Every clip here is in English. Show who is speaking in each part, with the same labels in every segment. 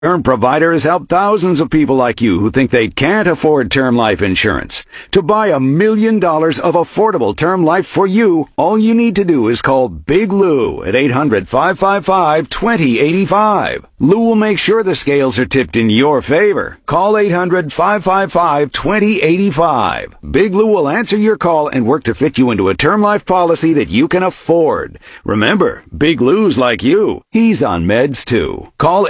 Speaker 1: Term providers help thousands of people like you who think they can't afford term life insurance. To buy $1 million of affordable term life for you, all you need to do is call Big Lou at 800-555-2085. Lou will make sure the scales are tipped in your favor. Call 800-555-2085. Big Lou will answer your call and work to fit you into a term life policy that you can afford. Remember, Big Lou's like you. He's on meds too. Call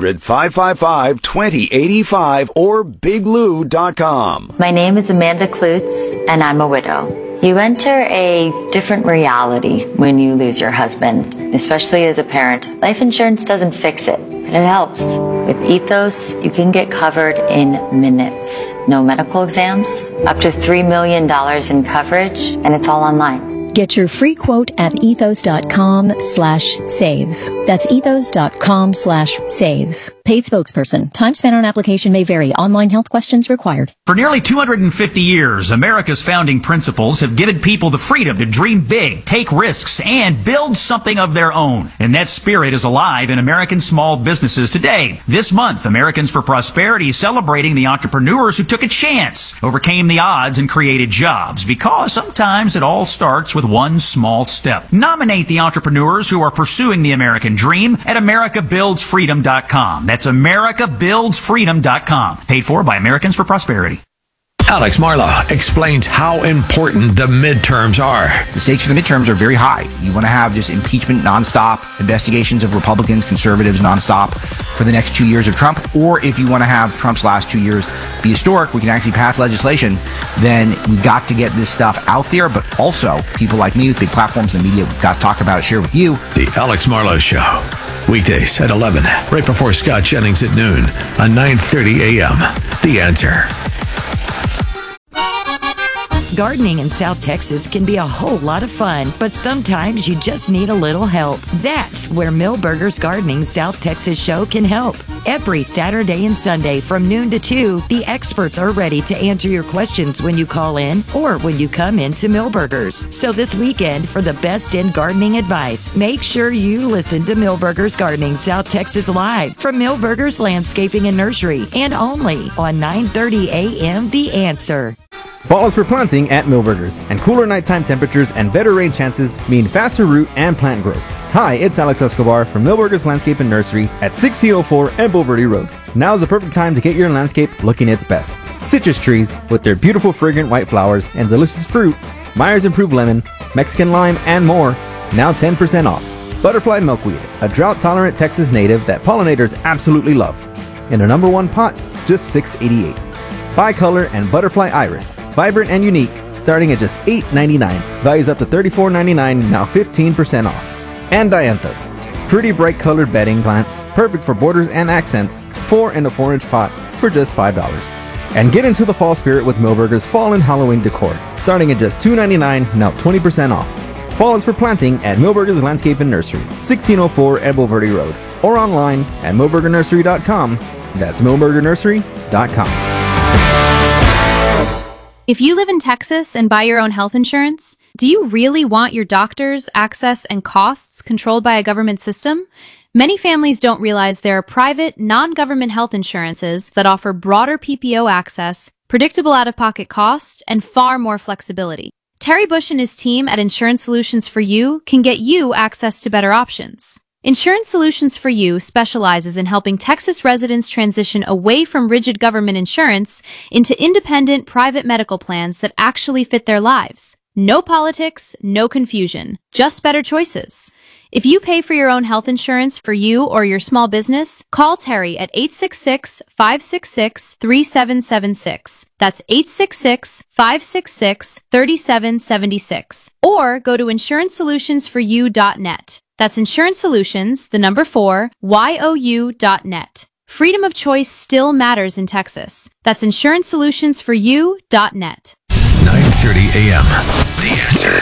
Speaker 1: 800-555-2085 or biglou.com.
Speaker 2: My name is Amanda Klutz, and I'm a widow. You enter a different reality when you lose your husband, especially as a parent. Life insurance doesn't fix it, but it helps. With Ethos, you can get covered in minutes. No medical exams, up to $3 million in coverage, and it's all online.
Speaker 3: Get your free quote at ethos.com/save. That's ethos.com/save. Paid spokesperson. Time spent on application may vary. Online health questions required.
Speaker 4: For nearly 250 years, America's founding principles have given people the freedom to dream big, take risks, and build something of their own. And that spirit is alive in American small businesses today. This month, Americans for Prosperity is celebrating the entrepreneurs who took a chance, overcame the odds, and created jobs. Because sometimes it all starts with one small step. Nominate the entrepreneurs who are pursuing the American dream at AmericaBuildsFreedom.com. That's AmericaBuildsFreedom.com. Paid for by Americans for Prosperity.
Speaker 5: Alex Marlow explains how important the midterms are.
Speaker 6: The stakes for the midterms are very high. You want to have just impeachment nonstop, investigations of Republicans, conservatives nonstop for the next 2 years of Trump. Or if you want to have Trump's last 2 years be historic, we can actually pass legislation, then we've got to get this stuff out there. But also, people like me with big platforms in the media, we've got to talk about it, share with you.
Speaker 5: The Alex Marlow Show. Weekdays at 11, right before Scott Jennings at noon on 9:30 a.m. The Answer.
Speaker 7: Gardening in South Texas can be a whole lot of fun, but sometimes you just need a little help. That's where Millburgers Gardening South Texas show can help. Every Saturday and Sunday from noon to 2, the experts are ready to answer your questions when you call in or when you come into Millburgers. So this weekend, for the best in gardening advice, make sure you listen to Millburgers Gardening South Texas live from Millburgers Landscaping and Nursery, and only on 9:30 a.m. The Answer.
Speaker 8: Fall is for planting at Millburgers, and cooler nighttime temperatures and better rain chances mean faster root and plant growth. Hi, it's Alex Escobar from Millburgers Landscape and Nursery at 1604 Empo Verde Road. Now is the perfect time to get your landscape looking its best. Citrus trees with their beautiful fragrant white flowers and delicious fruit, Myers Improved Lemon, Mexican Lime, and more, now 10% off. Butterfly Milkweed, a drought-tolerant Texas native that pollinators absolutely love. In a #1 pot, just $6.88. Bicolor and Butterfly Iris, vibrant and unique, starting at just $8.99. Values up to $34.99, now 15% off. And Dianthus, pretty bright colored bedding plants, perfect for borders and accents, 4 in a 4-inch pot for just $5. And get into the fall spirit with Millburgers Fall and Halloween decor, starting at just $2.99, now 20% off. Fall is for planting at Millburgers Landscape and Nursery, 1604 Empo Verde Road, or online at millburgernursery.com. That's millburgernursery.com.
Speaker 9: If you live in Texas and buy your own health insurance, do you really want your doctors, access, and costs controlled by a government system? Many families don't realize there are private, non-government health insurances that offer broader PPO access, predictable out-of-pocket cost, and far more flexibility. Terry Bush and his team at Insurance Solutions for You can get you access to better options. Insurance Solutions for You specializes in helping Texas residents transition away from rigid government insurance into independent private medical plans that actually fit their lives. No politics, no confusion, just better choices. If you pay for your own health insurance for you or your small business, call Terry at 866-566-3776. That's 866-566-3776. Or go to insurancesolutionsforyou.net. That's Insurance Solutions, the number 4, YOU.net. Freedom of choice still matters in Texas. That's insurancesolutionsforyou.net.
Speaker 5: 9:30 a.m. The Answer.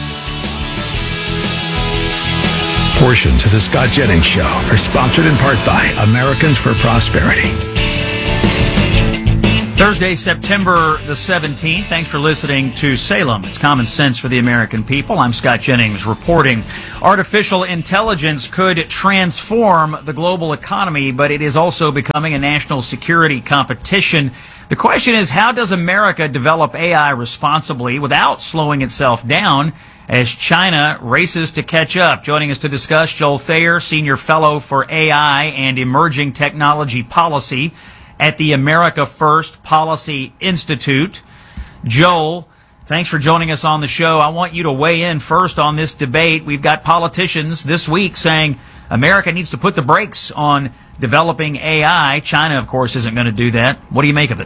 Speaker 5: Portions of the Scott Jennings Show are sponsored in part by Americans for Prosperity.
Speaker 4: Thursday, September the 17th. Thanks for listening to Salem. It's common sense for the American people. I'm Scott Jennings reporting. Artificial intelligence could transform the global economy, but it is also becoming a national security competition. The question is, how does America develop AI responsibly without slowing itself down as China races to catch up? Joining us to discuss, Joel Thayer, Senior Fellow for AI and Emerging Technology Policy at the America First Policy Institute. Joel, thanks for joining us on the show. I want you to weigh in first on this debate. We've got politicians this week saying America needs to put the brakes on developing AI. China, of course, isn't going to do that. What do you make of it?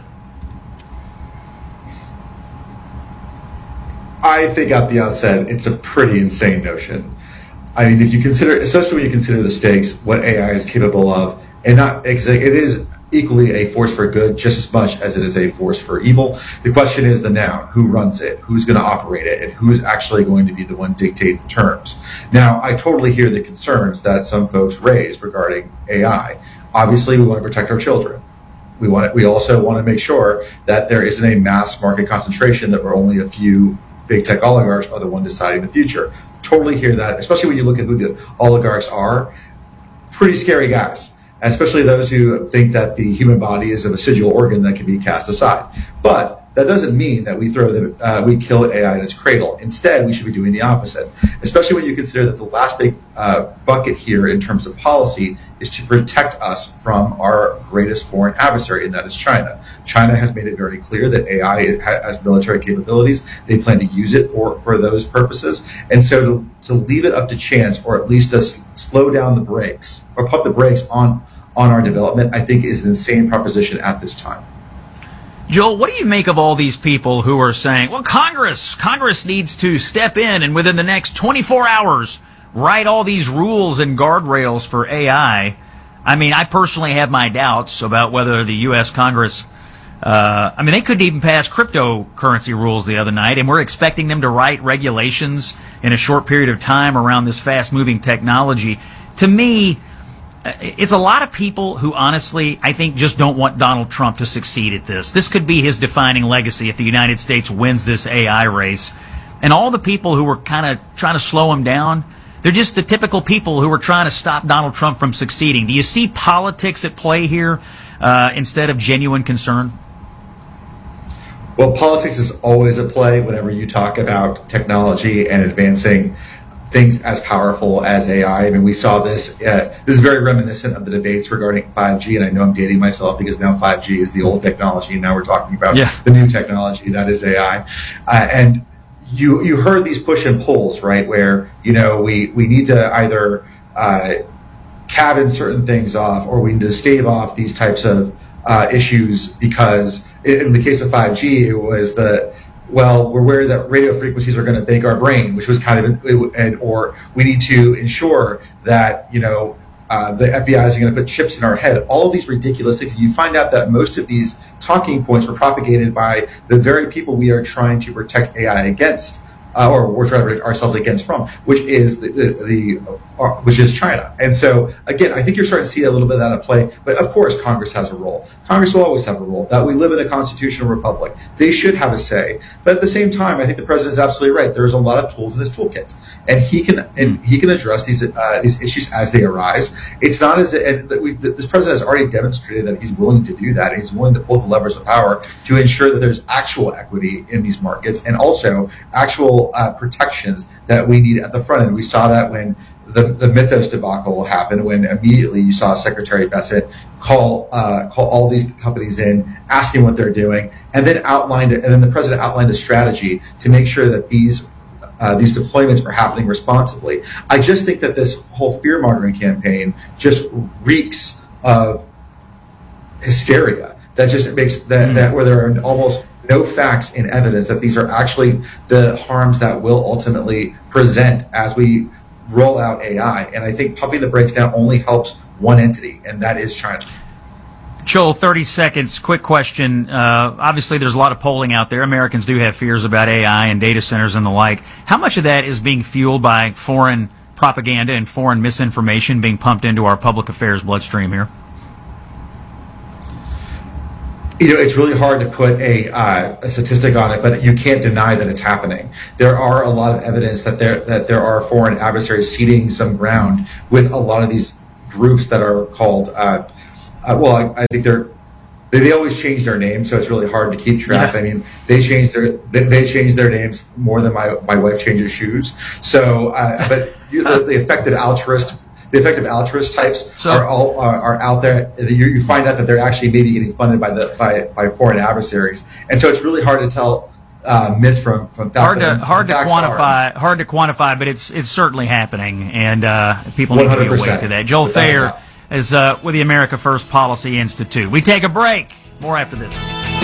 Speaker 10: I think at the outset, it's a pretty insane notion. I mean, if you consider, especially when you consider the stakes, what AI is capable of, and not, it is equally a force for good just as much as it is a force for evil. The question is the now. Who runs it? Who's going to operate it? And who's actually going to be the one dictate the terms? Now, I totally hear the concerns that some folks raise regarding AI. Obviously, we want to protect our children. We also want to make sure that there isn't a mass market concentration, that we're only a few big tech oligarchs are the one deciding the future. Totally hear that, especially when you look at who the oligarchs are. Pretty scary guys. Especially those who think that the human body is a residual organ that can be cast aside. But that doesn't mean that we kill AI in its cradle. Instead, we should be doing the opposite, especially when you consider that the last big bucket here in terms of policy is to protect us from our greatest foreign adversary, and that is China. China has made it very clear that AI has military capabilities. They plan to use it for those purposes. And so to leave it up to chance, or at least to slow down the brakes, or pump the brakes on our development, I think is an insane proposition at this time.
Speaker 4: Joel, what do you make of all these people who are saying, well, Congress needs to step in and within the next 24 hours write all these rules and guardrails for AI? I mean, I personally have my doubts about whether the U.S. Congress, they couldn't even pass cryptocurrency rules the other night, and we're expecting them to write regulations in a short period of time around this fast-moving technology. To me, it's a lot of people who honestly, I think, just don't want Donald Trump to succeed at this. This could be his defining legacy if the United States wins this AI race. And all the people who were kind of trying to slow him down, they're just the typical people who were trying to stop Donald Trump from succeeding. Do you see politics at play here instead of genuine concern?
Speaker 10: Well, politics is always at play whenever you talk about technology and advancing things as powerful as AI. I mean, we saw this. This is very reminiscent of the debates regarding 5G, and I know I'm dating myself because now 5G is the old technology, and now we're talking about the new technology that is AI. And you heard these push and pulls, right? Where we need to either cabin certain things off, or we need to stave off these types of issues, because in the case of 5G, it was we're worried that radio frequencies are going to bake our brain, which was kind of, or we need to ensure that, the FBI is going to put chips in our head. All of these ridiculous things. You find out that most of these talking points were propagated by the very people we are trying to protect AI against, or we're trying to protect ourselves against from, which is which is China. And so, again, I think you're starting to see a little bit of that at play. But of course, Congress has a role. Congress will always have a role. That we live in a constitutional republic. They should have a say. But at the same time, I think the president is absolutely right. There's a lot of tools in his toolkit, and he can address these issues as they arise. It's not as this president has already demonstrated that he's willing to do that. He's willing to pull the levers of power to ensure that there's actual equity in these markets, and also actual protections that we need at the front end. We saw that when the Mythos debacle happened, when immediately you saw Secretary Bessent call all these companies in, asking what they're doing, and then the president outlined a strategy to make sure that these deployments are happening responsibly. I just think that this whole fear-mongering campaign just reeks of hysteria. That just makes that where there are almost no facts and evidence that these are actually the harms that will ultimately present as we roll out AI. And I think pumping the brakes down only helps one entity, and that is China.
Speaker 4: Joel, 30 seconds. Quick question. Obviously, there's a lot of polling out there. Americans do have fears about AI and data centers and the like. How much of that is being fueled by foreign propaganda and foreign misinformation being pumped into our public affairs bloodstream here?
Speaker 10: it's really hard to put a statistic on it, but you can't deny that it's happening. There are a lot of evidence that there are foreign adversaries ceding some ground with a lot of these groups that are called. I think they always change their names, so it's really hard to keep track. Yeah. I mean, they change their names more than my wife changes shoes. So, but the effective altruist types are out there. You find out that they're actually maybe getting funded by foreign adversaries, and so it's really hard to tell myth from
Speaker 4: hard to quantify, but it's certainly happening, and people need 100%. To be awake to that. Joel Thayer is with the America First Policy Institute. We take a break. More after this.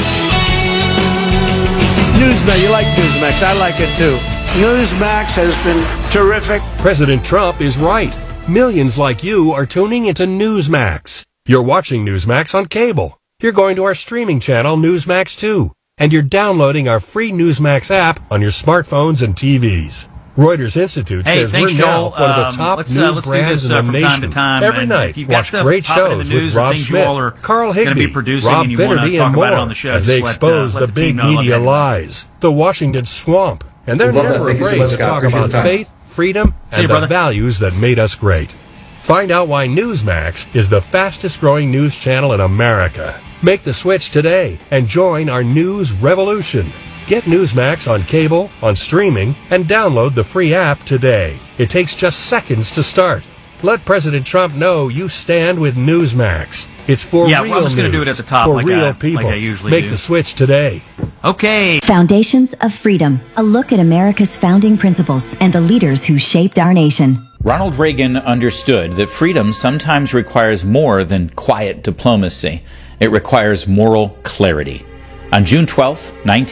Speaker 11: Newsmax, you like Newsmax? I like it too. Newsmax has been terrific.
Speaker 12: President Trump is right. Millions like you are tuning into Newsmax. You're watching Newsmax on cable. You're going to our streaming channel, Newsmax 2. And you're downloading our free Newsmax app on your smartphones and TVs. Reuters Institute says we're now one of the top news brands in the nation. Every night, watch great shows with Rob Schmidt, Carl Higbee, Rob Finnerty, and more as they expose the big media lies, the Washington swamp. And they're never afraid to talk about faith, freedom, and the values that made us great. Find out why Newsmax is the fastest growing news channel in America. Make the switch today and join our news revolution. Get Newsmax on cable, on streaming, and download the free app today. It takes just seconds to start. Let President Trump know you stand with Newsmax. It's for real news. Yeah, I'm just going to do it at the top for real people. Like I usually do. Make the switch today.
Speaker 4: Okay.
Speaker 13: Foundations of Freedom. A look at America's founding principles and the leaders who shaped our nation.
Speaker 14: Ronald Reagan understood that freedom sometimes requires more than quiet diplomacy. It requires moral clarity. On June 12,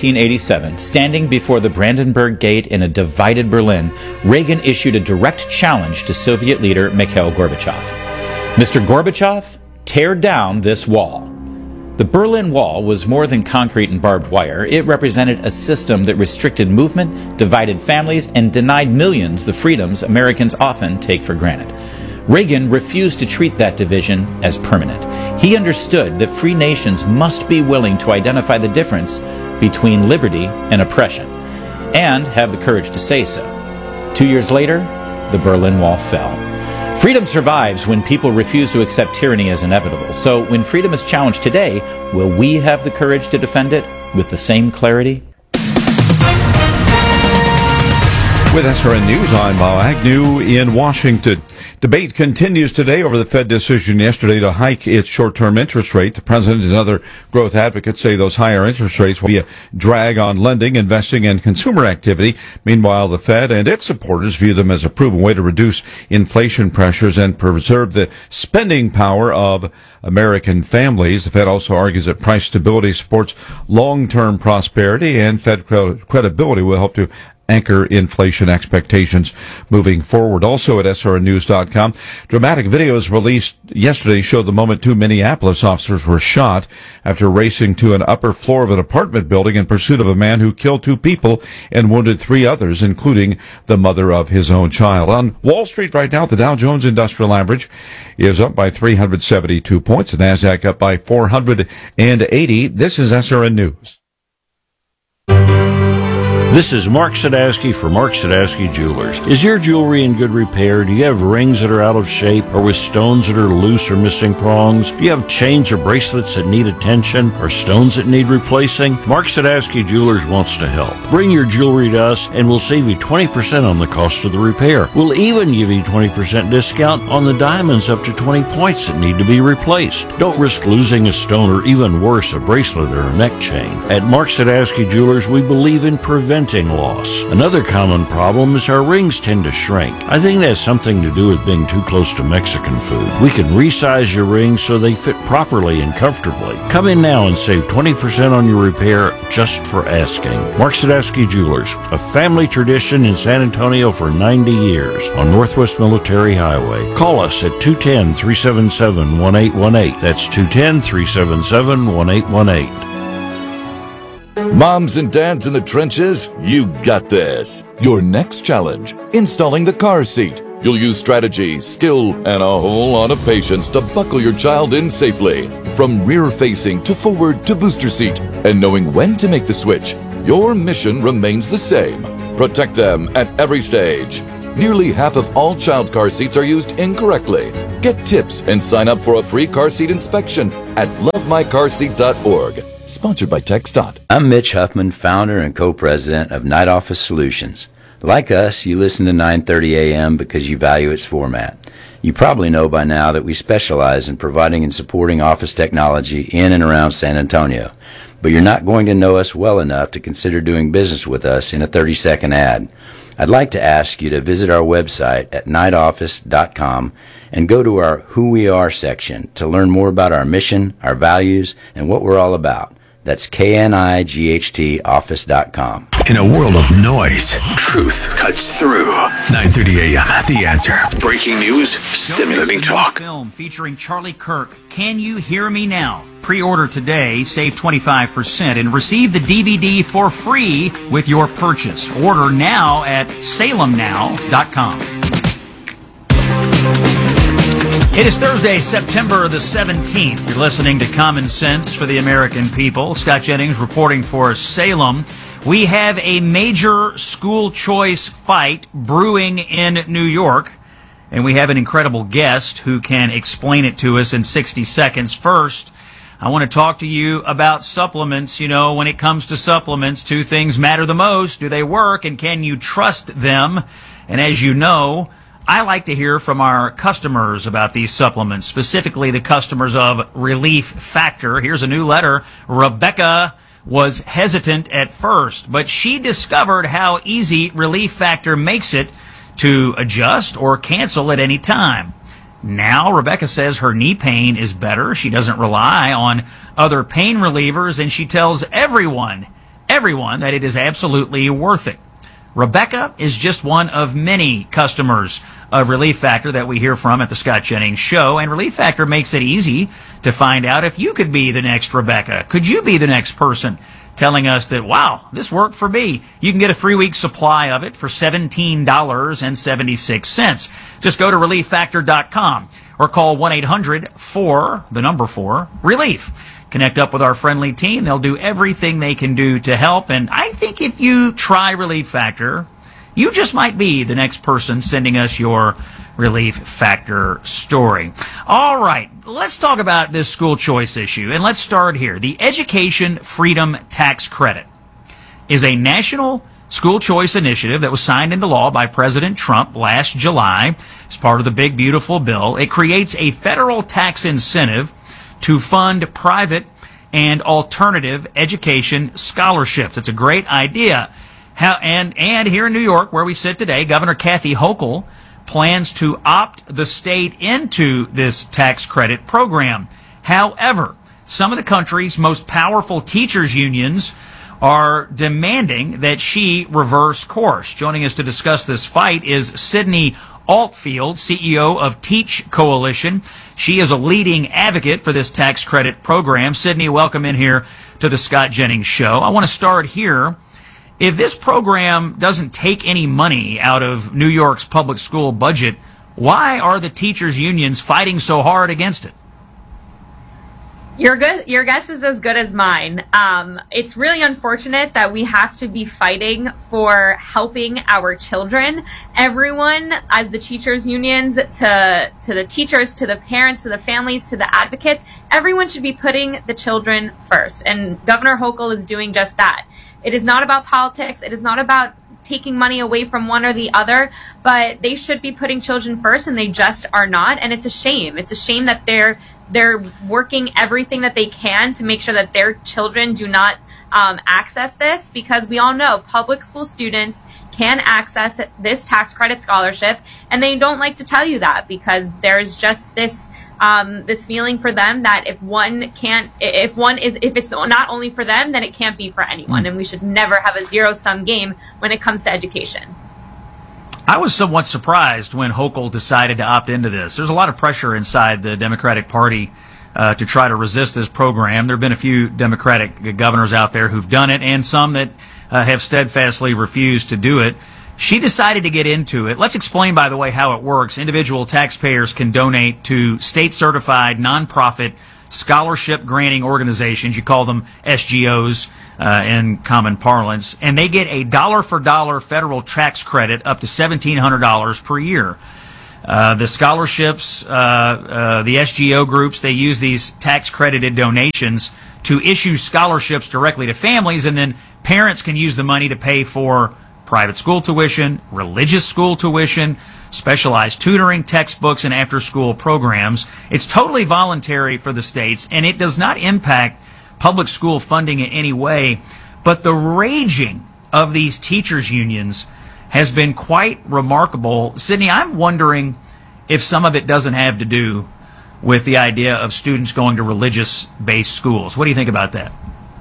Speaker 14: 1987, standing before the Brandenburg Gate in a divided Berlin, Reagan issued a direct challenge to Soviet leader Mikhail Gorbachev. Mr. Gorbachev, tear down this wall. The Berlin Wall was more than concrete and barbed wire. It represented a system that restricted movement, divided families, and denied millions the freedoms Americans often take for granted. Reagan refused to treat that division as permanent. He understood that free nations must be willing to identify the difference between liberty and oppression, and have the courage to say so. 2 years later, the Berlin Wall fell. Freedom survives when people refuse to accept tyranny as inevitable. So when freedom is challenged today, will we have the courage to defend it with the same clarity?
Speaker 15: With SRN News, I'm Bob Agnew in Washington. Debate continues today over the Fed decision yesterday to hike its short-term interest rate. The president and other growth advocates say those higher interest rates will be a drag on lending, investing, and consumer activity. Meanwhile, the Fed and its supporters view them as a proven way to reduce inflation pressures and preserve the spending power of American families. The Fed also argues that price stability supports long-term prosperity, and Fed credibility will help to anchor inflation expectations moving forward. Also at srnnews.com, dramatic videos released yesterday showed the moment two Minneapolis officers were shot after racing to an upper floor of an apartment building in pursuit of a man who killed two people and wounded three others, including the mother of his own child. On Wall Street right now, the Dow Jones Industrial Average is up by 372 points. The NASDAQ up by 480. This is SRN News.
Speaker 16: This is Mark Sadowski for Mark Sadowski Jewelers. Is your jewelry in good repair? Do you have rings that are out of shape or with stones that are loose or missing prongs? Do you have chains or bracelets that need attention or stones that need replacing? Mark Sadowski Jewelers wants to help. Bring your jewelry to us and we'll save you 20% on the cost of the repair. We'll even give you 20% discount on the diamonds up to 20 points that need to be replaced. Don't risk losing a stone or even worse, a bracelet or a neck chain. At Mark Sadowski Jewelers, we believe in preventing loss. Another common problem is our rings tend to shrink. I think that has something to do with being too close to Mexican food. We can resize your rings so they fit properly and comfortably. Come in now and save 20% on your repair just for asking. Mark Sadowski Jewelers, a family tradition in San Antonio for 90 years on Northwest Military Highway. Call us at 210-377-1818. That's 210-377-1818.
Speaker 17: Moms and dads in the trenches, you got this. Your next challenge, installing the car seat. You'll use strategy, skill, and a whole lot of patience to buckle your child in safely. From rear-facing to forward to booster seat, and knowing when to make the switch, your mission remains the same. Protect them at every stage. Nearly half of all child car seats are used incorrectly. Get tips and sign up for a free car seat inspection at lovemycarseat.org. Sponsored by TxDOT.
Speaker 18: I'm Mitch Huffman, founder and co-president of Night Office Solutions. Like us, you listen to 9:30 a.m. because you value its format. You probably know by now that we specialize in providing and supporting office technology in and around San Antonio. But you're not going to know us well enough to consider doing business with us in a 30-second ad. I'd like to ask you to visit our website at nightoffice.com and go to our Who We Are section to learn more about our mission, our values, and what we're all about. That's KNIGHT office.com.
Speaker 5: In a world of noise, truth cuts through. 9:30 a.m. The Answer. Breaking news, stimulating talk.
Speaker 4: Film featuring Charlie Kirk, Can You Hear Me Now? Pre-order today, save 25%, and receive the DVD for free with your purchase. Order now at salemnow.com. It is Thursday, September the 17th. You're listening to Common Sense for the American People. Scott Jennings reporting for Salem. We have a major school choice fight brewing in New York, and we have an incredible guest who can explain it to us in 60 seconds. First, I want to talk to you about supplements. You know, when it comes to supplements, two things matter the most. Do they work, and can you trust them? And as you know, I like to hear from our customers about these supplements, specifically the customers of Relief Factor. Here's a new letter. Rebecca was hesitant at first, but she discovered how easy Relief Factor makes it to adjust or cancel at any time. Now, Rebecca says her knee pain is better. She doesn't rely on other pain relievers, and she tells everyone that it is absolutely worth it. Rebecca is just one of many customers of Relief Factor that we hear from at the Scott Jennings Show, and Relief Factor makes it easy to find out if you could be the next Rebecca. Could you be the next person telling us that, wow, this worked for me? You can get a 3-week supply of it for $17.76. Just go to ReliefFactor.com or call 1-800-4-RELIEF. Connect up with our friendly team. They'll do everything they can do to help. And I think if you try Relief Factor, you just might be the next person sending us your Relief Factor story. All right, let's talk about this school choice issue. And let's start here. The Education Freedom Tax Credit is a national school choice initiative that was signed into law by President Trump last July. It's part of the big, beautiful bill. It creates a federal tax incentive to fund private and alternative education scholarships. It's a great idea. And here in New York, where we sit today, Governor Kathy Hochul plans to opt the state into this tax credit program. However, some of the country's most powerful teachers' unions are demanding that she reverse course. Joining us to discuss this fight is Sydney Altfield, CEO of Teach Coalition. She is a leading advocate for this tax credit program. Sydney, welcome in here to the Scott Jennings Show. I want to start here. If this program doesn't take any money out of New York's public school budget, why are the teachers' unions fighting so hard against it?
Speaker 19: Your guess is as good as mine. It's really unfortunate that we have to be fighting for helping our children. Everyone, as the teachers' unions, to the teachers, to the parents, to the families, to the advocates, everyone should be putting the children first. And Governor Hochul is doing just that. It is not about politics. It is not about taking money away from one or the other, but they should be putting children first, and they just are not. And it's a shame. It's a shame that they're working everything that they can to make sure that their children do not access this, because we all know public school students can access this tax credit scholarship, and they don't like to tell you that because there's just this feeling for them that if it's not only for them, then it can't be for anyone, and we should never have a zero-sum game when it comes to education.
Speaker 4: I was somewhat surprised when Hochul decided to opt into this. There's a lot of pressure inside the Democratic Party to try to resist this program. There have been a few Democratic governors out there who've done it, and some that have steadfastly refused to do it. She decided to get into it. Let's explain, by the way, how it works. Individual taxpayers can donate to state-certified nonprofit scholarship granting organizations. You call them SGOs in common parlance. And they get a dollar-for-dollar federal tax credit up to $1,700 per year. The scholarships, the SGO groups, they use these tax-credited donations to issue scholarships directly to families, and then parents can use the money to pay for private school tuition, religious school tuition, specialized tutoring, textbooks, and after-school programs. It's totally voluntary for the states, and it does not impact public school funding in any way. But the raging of these teachers' unions has been quite remarkable. Sydney, I'm wondering if some of it doesn't have to do with the idea of students going to religious-based schools. What do you think about that?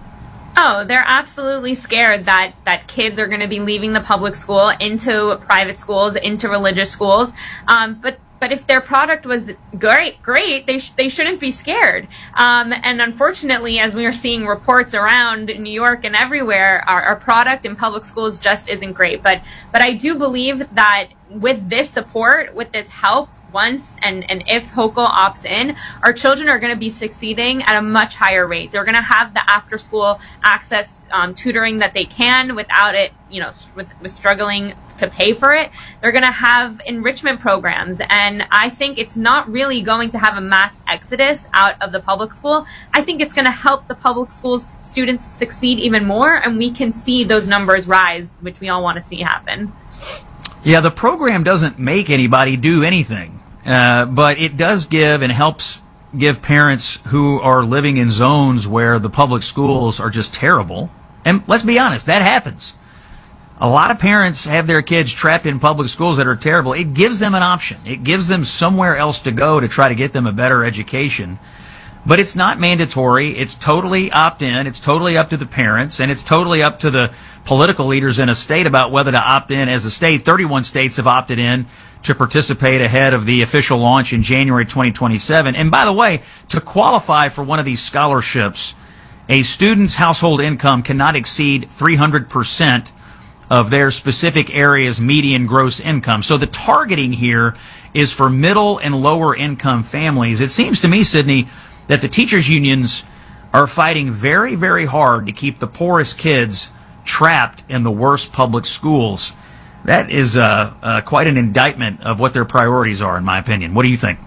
Speaker 19: Oh, they're absolutely scared that kids are going to be leaving the public school into private schools, into religious schools. But if their product was great, they shouldn't be scared. And unfortunately, as we are seeing reports around New York and everywhere, our product in public schools just isn't great. But I do believe that with this support, with this help, once and if Hochul opts in, our children are going to be succeeding at a much higher rate. They're going to have the after-school access tutoring that they can without it, with struggling to pay for it. They're going to have enrichment programs, and I think it's not really going to have a mass exodus out of the public school. I think it's going to help the public schools students succeed even more, and we can see those numbers rise, which we all want to see happen.
Speaker 4: Yeah, the program doesn't make anybody do anything, but it does give and helps give parents who are living in zones where the public schools are just terrible. And let's be honest, that happens. A lot of parents have their kids trapped in public schools that are terrible. It gives them an option. It gives them somewhere else to go to try to get them a better education. But it's not mandatory. It's totally opt-in. It's totally up to the parents, and it's totally up to the political leaders in a state about whether to opt in as a state. 31 states have opted in to participate ahead of the official launch in January 2027. And by the way, to qualify for one of these scholarships, a student's household income cannot exceed 300% of their specific area's median gross income. So the targeting here is for middle and lower income families. It seems to me, Sydney, that the teachers' unions are fighting very, very hard to keep the poorest kids trapped in the worst public schools. That is quite an indictment of what their priorities are, in my opinion. What do you think?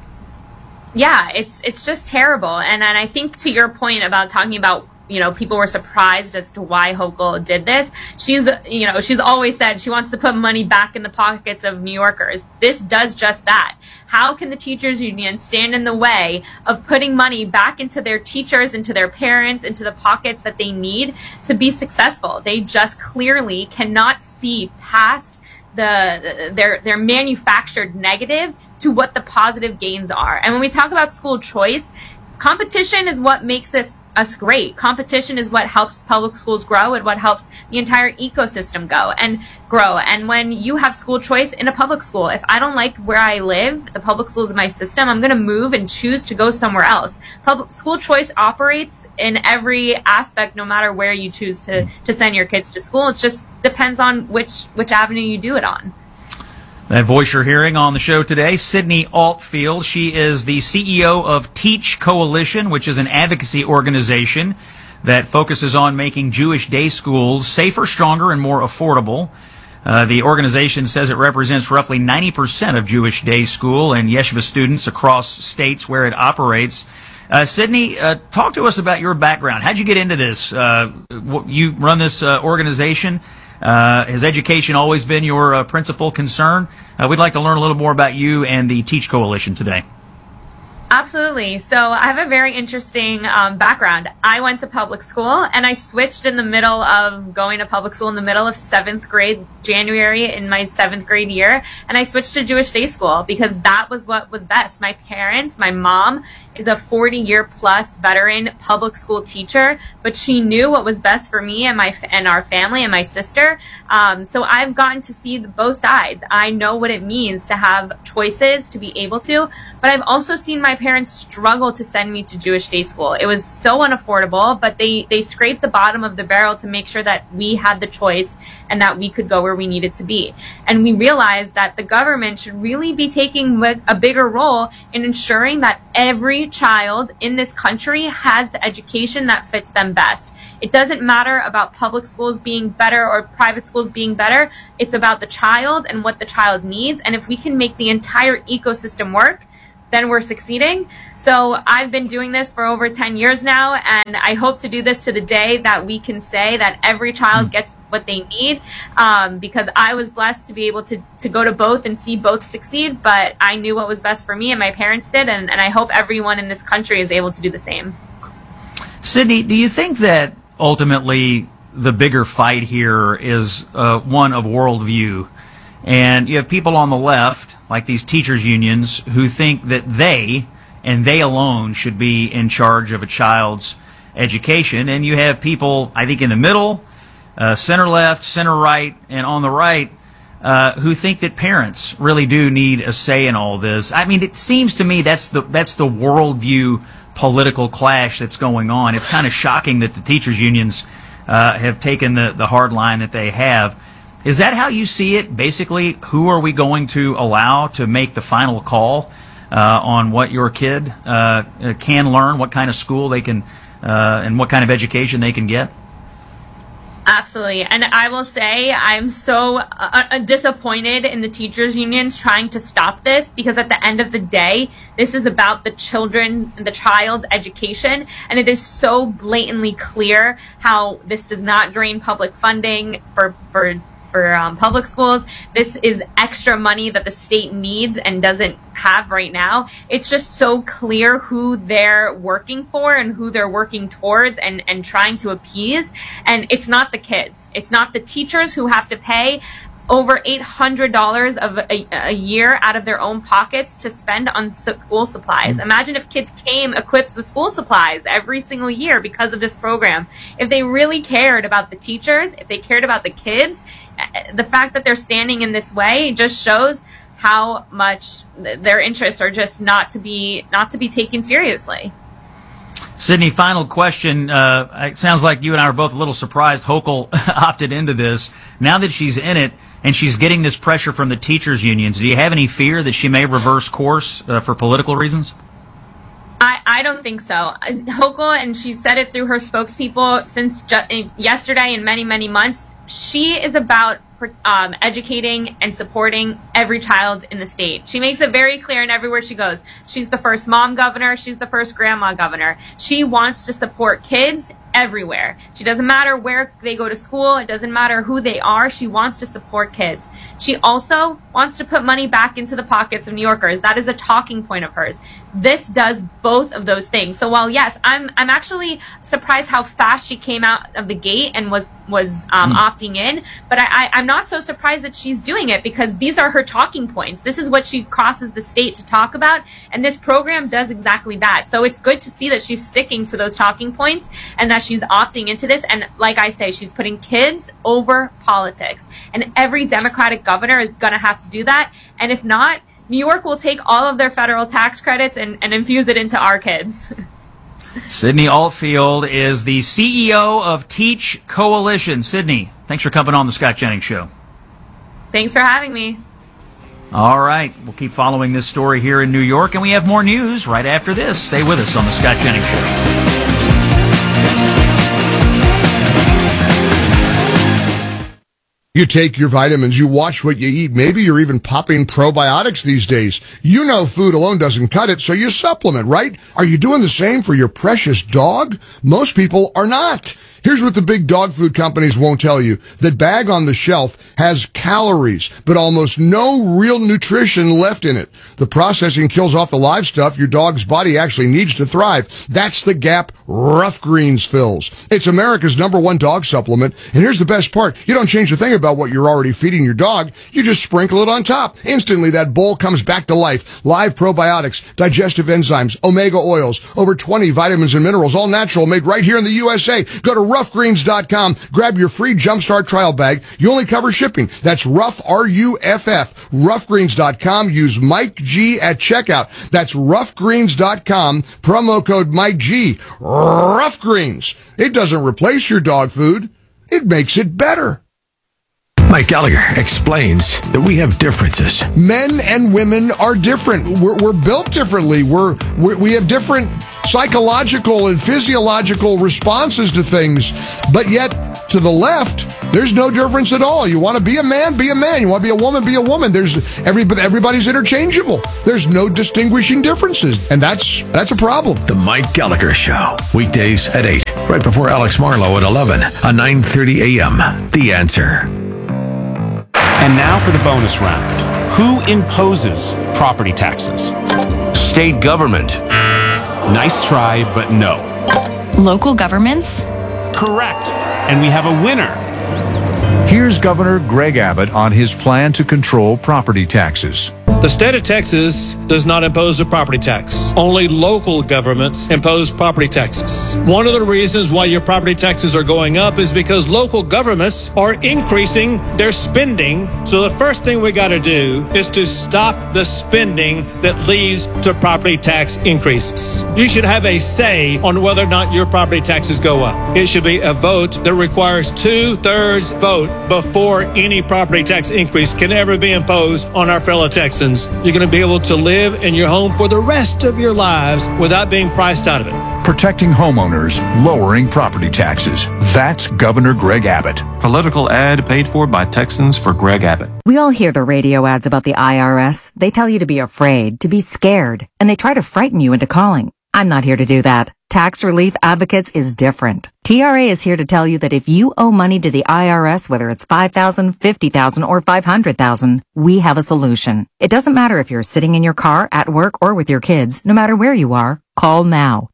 Speaker 19: Yeah, it's just terrible. And I think to your point about talking about, people were surprised as to why Hochul did this. She's always said she wants to put money back in the pockets of New Yorkers. This does just that. How can the teachers union stand in the way of putting money back into their teachers, into their parents, into the pockets that they need to be successful? They just clearly cannot see past their manufactured negative to what the positive gains are. And when we talk about school choice, competition is what makes us great. Competition is what helps public schools grow and what helps the entire ecosystem grow. And when you have school choice in a public school, if I don't like where I live, the public schools in my system, I'm going to move and choose to go somewhere else. Public school choice operates in every aspect, no matter where you choose to send your kids to school. It just depends on which avenue you do it on.
Speaker 4: That voice you're hearing on the show today, Sydney Altfield. She is the CEO of Teach Coalition, which is an advocacy organization that focuses on making Jewish day schools safer, stronger, and more affordable. The organization says it represents roughly 90% of Jewish day school and yeshiva students across states where it operates. Sydney, talk to us about your background. How'd you get into this? You run this organization. Has education always been your principal concern? We'd like to learn a little more about you and the Teach Coalition today.
Speaker 19: Absolutely. So I have a very interesting background. I went to public school, and I switched in the middle of going to public school in the middle of 7th grade, January in my 7th grade year, and I switched to Jewish day school because that was what was best. My parents, my mom, is a 40-year plus veteran public school teacher, but she knew what was best for me and our family and my sister. So I've gotten to see both sides. I know what it means to have choices, to be able to, but I've also seen my parents struggle to send me to Jewish day school. It was so unaffordable, but they scraped the bottom of the barrel to make sure that we had the choice and that we could go where we needed to be. And we realized that the government should really be taking a bigger role in ensuring that every child in this country has the education that fits them best. It doesn't matter about public schools being better or private schools being better. It's about the child and what the child needs. And if we can make the entire ecosystem work, then we're succeeding. So I've been doing this for over 10 years now, and I hope to do this to the day that we can say that every child gets what they need, because I was blessed to be able to go to both and see both succeed, but I knew what was best for me, and my parents did, and I hope everyone in this country is able to do the same.
Speaker 4: Sydney, do you think that ultimately the bigger fight here is one of worldview? And you have people on the left, like these teachers' unions, who think that they, and they alone, should be in charge of a child's education. And you have people, I think, in the middle, center left, center right, and on the right, who think that parents really do need a say in all this. I mean, it seems to me that's the worldview political clash that's going on. It's kind of shocking that the teachers' unions have taken the hard line that they have. Is that how you see it? Basically, who are we going to allow to make the final call on what your kid can learn, what kind of school they can, and what kind of education they can get?
Speaker 19: Absolutely. And I will say I'm so disappointed in the teachers unions trying to stop this, because at the end of the day, this is about the child's education. And it is so blatantly clear how this does not drain public funding for public schools. This is extra money that the state needs and doesn't have right now. It's just so clear who they're working for and who they're working towards and trying to appease. And it's not the kids. It's not the teachers who have to pay over $800 of a year out of their own pockets to spend on school supplies. Imagine if kids came equipped with school supplies every single year because of this program. If they really cared about the teachers, if they cared about the kids, the fact that they're standing in this way just shows how much their interests are just not to be taken seriously.
Speaker 4: Sydney, final question. It sounds like you and I are both a little surprised Hochul opted into this. Now that she's in it and she's getting this pressure from the teachers' unions, do you have any fear that she may reverse course for political reasons?
Speaker 19: I don't think so. Hochul, and she said it through her spokespeople since yesterday and many, many months, she is about educating and supporting every child in the state. She makes it very clear in everywhere she goes. She's the first mom governor. She's the first grandma governor. She wants to support kids everywhere. She doesn't matter where they go to school. It doesn't matter who they are. She wants to support kids. She also wants to put money back into the pockets of New Yorkers. That is a talking point of hers. This does both of those things. So while yes, I'm actually surprised how fast she came out of the gate and was opting in, but I'm not so surprised that she's doing it, because these are her talking points. This is what she crosses the state to talk about, and this program does exactly that. So it's good to see that she's sticking to those talking points and that she's opting into this. And like I say, she's putting kids over politics, and every Democratic governor is going to have to do that. And if not, New York will take all of their federal tax credits and infuse it into our kids.
Speaker 4: Sydney Altfield is the CEO of Teach Coalition. Sydney, thanks for coming on the Scott Jennings Show.
Speaker 19: Thanks for having me.
Speaker 4: All right, we'll keep following this story here in New York, and we have more news right after this. Stay with us on the Scott Jennings Show.
Speaker 20: You take your vitamins, you watch what you eat. Maybe you're even popping probiotics these days. You know food alone doesn't cut it, so you supplement, right? Are you doing the same for your precious dog? Most people are not. Here's what the big dog food companies won't tell you. That bag on the shelf has calories, but almost no real nutrition left in it. The processing kills off the live stuff your dog's body actually needs to thrive. That's the gap Rough Greens fills. It's America's #1 dog supplement, and here's the best part. You don't change a thing about about what you're already feeding your dog. You just sprinkle it on top. Instantly, that bowl comes back to life. Live probiotics, digestive enzymes, omega oils, over 20 vitamins and minerals, all natural, made right here in the USA. Go to roughgreens.com. Grab your free Jumpstart trial bag. You only cover shipping. That's Rough, R-U-F-F. Roughgreens.com. Use Mike G at checkout. That's roughgreens.com. Promo code Mike G. Rough Greens. It doesn't replace your dog food. It makes it better.
Speaker 5: Mike Gallagher explains that we have differences.
Speaker 20: Men and women are different. We're built differently. We have different psychological and physiological responses to things. But yet, to the left, there's no difference at all. You want to be a man, be a man. You want to be a woman, be a woman. Everybody's interchangeable. There's no distinguishing differences. And that's a problem.
Speaker 5: The Mike Gallagher Show. Weekdays at 8. Right before Alex Marlowe at 11 on 9:30 a.m. The Answer.
Speaker 21: And now for the bonus round. Who imposes property taxes? State government. Nice try, but no.
Speaker 22: Local governments?
Speaker 21: Correct. And we have a winner.
Speaker 23: Here's Governor Greg Abbott on his plan to control property taxes.
Speaker 24: The state of Texas does not impose a property tax. Only local governments impose property taxes. One of the reasons why your property taxes are going up is because local governments are increasing their spending. So the first thing we got to do is to stop the spending that leads to property tax increases. You should have a say on whether or not your property taxes go up. It should be a vote that requires 2/3 vote before any property tax increase can ever be imposed on our fellow Texans. You're going to be able to live in your home for the rest of your lives without being priced out of it.
Speaker 23: Protecting homeowners, lowering property taxes. That's Governor Greg Abbott.
Speaker 25: Political ad paid for by Texans for Greg Abbott.
Speaker 26: We all hear the radio ads about the IRS. They tell you to be afraid, to be scared, and they try to frighten you into calling. I'm not here to do that. Tax Relief Advocates is different. TRA is here to tell you that if you owe money to the IRS, whether it's $5,000, $50,000, or $500,000, we have a solution. It doesn't matter if you're sitting in your car, at work, or with your kids. No matter where you are, call now.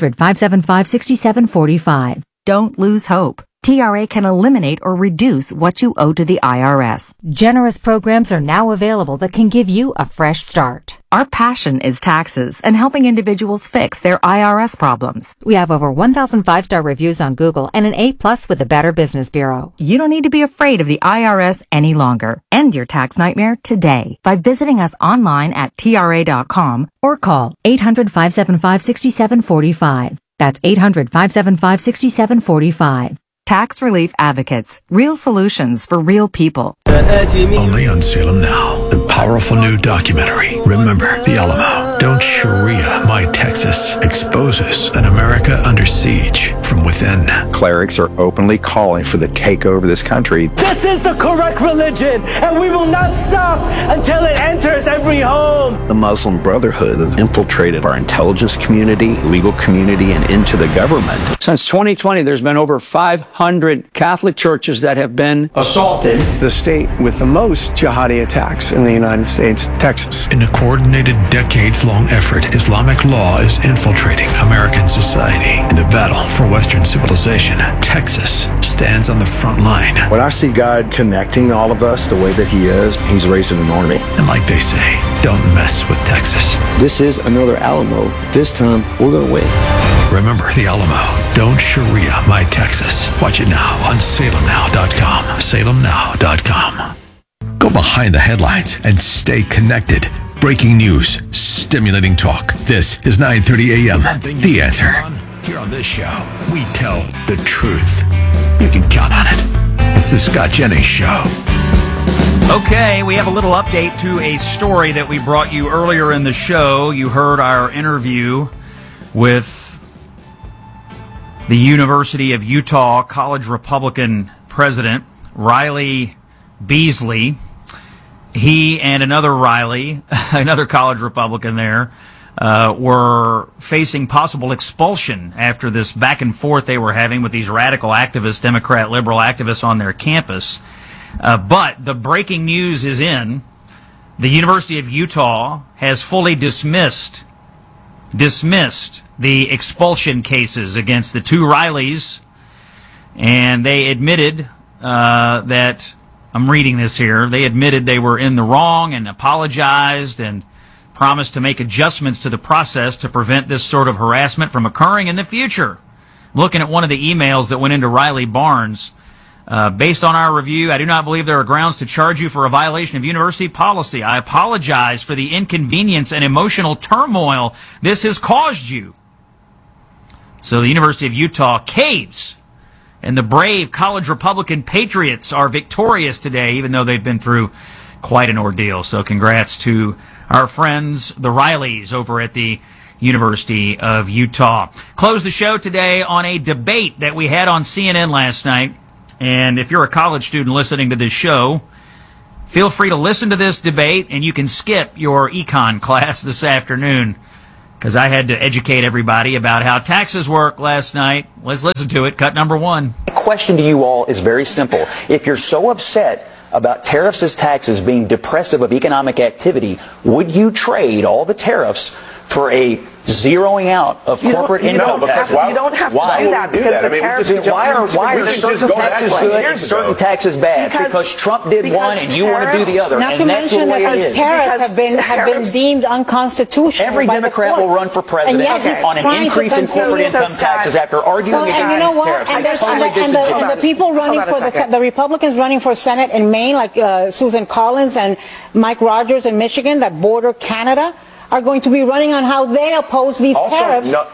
Speaker 26: 800-575-6745. Don't lose hope. TRA can eliminate or reduce what you owe to the IRS. Generous programs are now available that can give you a fresh start. Our passion is taxes and helping individuals fix their IRS problems. We have over 1,000 5-star reviews on Google and an A+ with the Better Business Bureau. You don't need to be afraid of the IRS any longer. End your tax nightmare today by visiting us online at TRA.com or call 800-575-6745. That's 800-575-6745. Tax Relief Advocates. Real solutions for real people.
Speaker 5: Only on Salem Now. The powerful new documentary, Remember the Alamo. Don't Sharia My Texas exposes an America under siege from within.
Speaker 27: Clerics are openly calling for the takeover of this country.
Speaker 28: This is the correct religion, and we will not stop until it enters every home.
Speaker 27: The Muslim Brotherhood has infiltrated our intelligence community, legal community, and into the government.
Speaker 29: Since 2020, there's been over 500 Catholic churches that have been assaulted.
Speaker 27: The state with the most jihadi attacks in the United States, Texas.
Speaker 5: In a coordinated, decades-long effort, Islamic law is infiltrating American society. In the battle for Western civilization, Texas stands on the front line.
Speaker 27: When I see God connecting all of us the way that He is, He's raising an army.
Speaker 5: And like they say, don't mess with Texas.
Speaker 27: This is another Alamo. This time, we're going to win.
Speaker 5: Remember the Alamo. Don't Sharia My Texas. Watch it now on salemnow.com. salemnow.com. Go behind the headlines and stay connected. Breaking news, stimulating talk. This is 9:30 a.m. The Answer. Here on this show, we tell the truth. You can count on it. It's the Scott Jennings Show.
Speaker 4: Okay, we have a little update to a story that we brought you earlier in the show. You heard our interview with the University of Utah College Republican President Riley Beasley. He and another Riley, another college Republican there, were facing possible expulsion after this back and forth they were having with these radical activists, Democrat liberal activists on their campus. But the breaking news is in. The University of Utah has fully dismissed the expulsion cases against the two Rileys, and they admitted that I'm reading this here. They admitted they were in the wrong and apologized and promised to make adjustments to the process to prevent this sort of harassment from occurring in the future. I'm looking at one of the emails that went into Riley Barnes. Based on our review, I do not believe there are grounds to charge you for a violation of university policy. I apologize for the inconvenience and emotional turmoil this has caused you. So the University of Utah caves, and the brave college Republican patriots are victorious today, even though they've been through quite an ordeal. So congrats to our friends, the Rileys, over at the University of Utah. Close the show today on a debate that we had on CNN last night. And if you're a college student listening to this show, feel free to listen to this debate, and you can skip your econ class this afternoon, because I had to educate everybody about how taxes work last night. Let's listen to it. Cut number one.
Speaker 1: My question to you all is very simple. If you're so upset about tariffs as taxes being depressive of economic activity, would you trade all the tariffs for a zeroing out of corporate income taxes?
Speaker 2: You don't have to do that because the tariffs.
Speaker 1: Why are certain taxes good and certain taxes bad? Because Trump did one and you want to do the other.
Speaker 3: Not to mention that tariffs have been deemed unconstitutional.
Speaker 1: Every Democrat will run for president on an increase in corporate income taxes after arguing against these tariffs. I totally disagree.
Speaker 3: And the people running for the Republicans running for Senate in Maine, like Susan Collins and Mike Rogers in Michigan, that border Canada, are going to be running on how they oppose these tariffs.
Speaker 6: No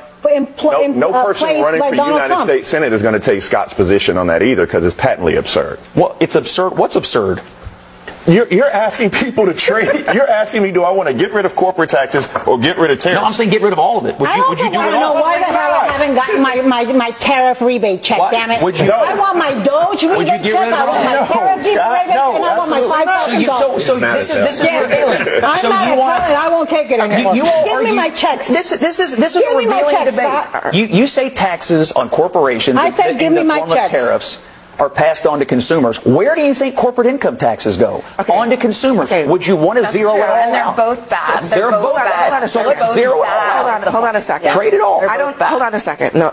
Speaker 6: person running for United States Senate is going to take Scott's position on that either, because it's patently absurd.
Speaker 1: Well, it's absurd. What's absurd?
Speaker 6: You're asking people to trade. You're asking me, do I want to get rid of corporate taxes or get rid of tariffs?
Speaker 1: No, I'm saying get rid of all of it. Would you do it all?
Speaker 3: I don't know why the hell I haven't gotten my tariff rebate check.
Speaker 1: Why?
Speaker 3: Damn it!
Speaker 1: I
Speaker 3: want my Doge rebate check. I want my tariff rebate check, and I want my $5,000.
Speaker 1: So this is revealing.
Speaker 3: I won't take it anymore. Give me my checks.
Speaker 1: This is a revealing debate. You say taxes on corporations in the form of tariffs are passed on to consumers. Where do you think corporate income taxes go? On to consumers. Would you want to zero it all out?
Speaker 2: And they're both bad.
Speaker 1: They're both bad. So let's zero it all out.
Speaker 2: Hold on a second.
Speaker 1: Trade it all.
Speaker 2: Hold on a second. No.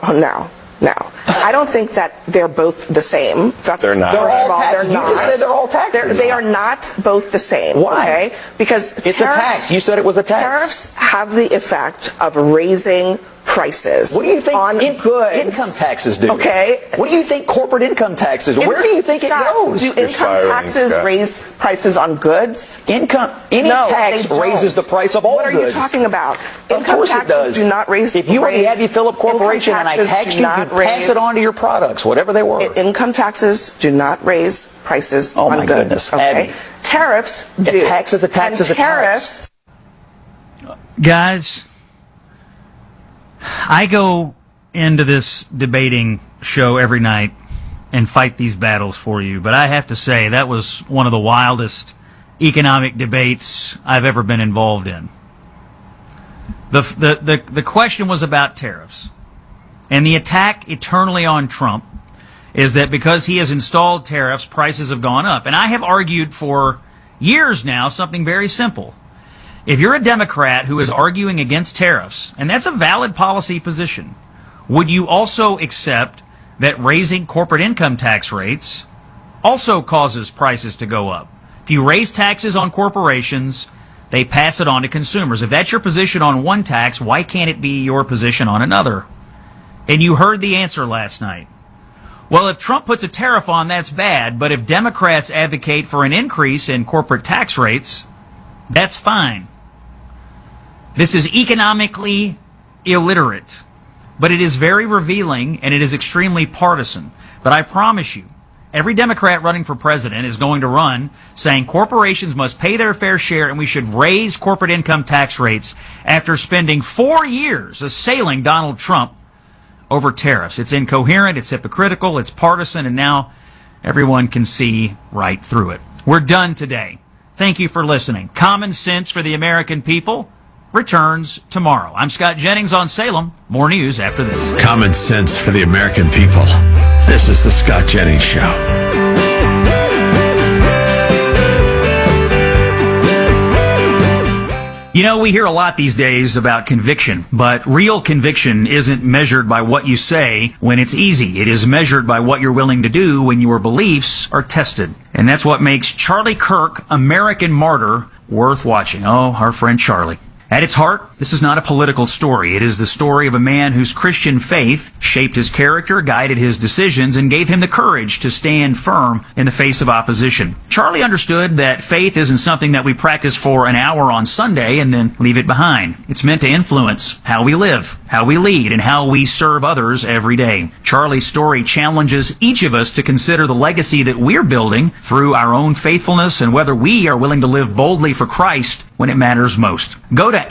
Speaker 2: I don't think that they're both the same.
Speaker 1: They're not. They're all taxes. You just said they're all taxes.
Speaker 2: They are not both the same.
Speaker 1: Why?
Speaker 2: Okay? Because
Speaker 1: it's a tax. You said it was a tax.
Speaker 2: Tariffs have the effect of raising prices.
Speaker 1: What do you think income taxes do?
Speaker 2: Okay.
Speaker 1: What do you think corporate income taxes do? Where do you think it goes?
Speaker 2: Do income taxes raise prices on goods?
Speaker 1: Any tax raises the price of all goods.
Speaker 2: What are you talking about?
Speaker 1: Of course it does.
Speaker 2: Do not raise.
Speaker 1: If you were the Abby Phillip Corporation and I taxed you, you'd pass it on to your products, whatever they were.
Speaker 2: Income taxes do not raise prices on goods. Oh my goodness, okay?
Speaker 1: Abby.
Speaker 2: Tariffs do.
Speaker 1: A tax is a tax is a tax.
Speaker 4: Guys, I go into this debating show every night and fight these battles for you, but I have to say that was one of the wildest economic debates I've ever been involved in. The question was about tariffs, and the attack eternally on Trump is that because he has installed tariffs, prices have gone up. And I have argued for years now something very simple. If you're a Democrat who is arguing against tariffs, and that's a valid policy position, would you also accept that raising corporate income tax rates also causes prices to go up? If you raise taxes on corporations, they pass it on to consumers. If that's your position on one tax, why can't it be your position on another? And you heard the answer last night. Well, if Trump puts a tariff on, that's bad, but if Democrats advocate for an increase in corporate tax rates, that's fine. This is economically illiterate, but it is very revealing and it is extremely partisan. But I promise you, every Democrat running for president is going to run saying corporations must pay their fair share and we should raise corporate income tax rates after spending 4 years assailing Donald Trump over tariffs. It's incoherent, it's hypocritical, it's partisan, and now everyone can see right through it. We're done today. Thank you for listening. Common Sense for the American People returns tomorrow. I'm Scott Jennings on Salem. More news after this.
Speaker 5: Common Sense for the American People. This is the Scott Jennings Show.
Speaker 4: You know, we hear a lot these days about conviction, but real conviction isn't measured by what you say when it's easy. It is measured by what you're willing to do when your beliefs are tested. And that's what makes Charlie Kirk, American Martyr, worth watching. Oh, our friend Charlie. At its heart, this is not a political story. It is the story of a man whose Christian faith shaped his character, guided his decisions, and gave him the courage to stand firm in the face of opposition. Charlie understood that faith isn't something that we practice for an hour on Sunday and then leave it behind. It's meant to influence how we live, how we lead, and how we serve others every day. Charlie's story challenges each of us to consider the legacy that we're building through our own faithfulness and whether we are willing to live boldly for Christ when it matters most. Go to